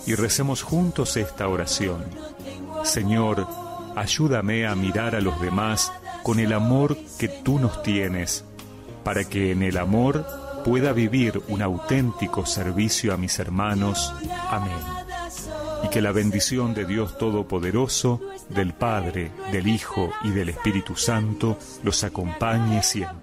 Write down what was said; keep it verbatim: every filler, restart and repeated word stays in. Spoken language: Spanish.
y recemos juntos esta oración. Señor, ayúdame a mirar a los demás con el amor que tú nos tienes, para que en el amor pueda vivir un auténtico servicio a mis hermanos. Amén. Y que la bendición de Dios Todopoderoso, del Padre, del Hijo y del Espíritu Santo los acompañe siempre.